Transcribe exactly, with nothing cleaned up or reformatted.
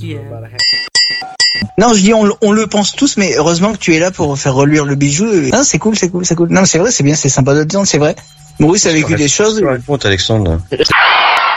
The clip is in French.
Non, je dis on, on le pense tous, mais heureusement que tu es là pour faire reluire le bijou. Non, c'est cool, c'est cool, c'est cool. Non, c'est vrai, c'est bien, c'est sympa de le dire, c'est vrai. Maurice a vécu des choses. Raconte, Alexandre.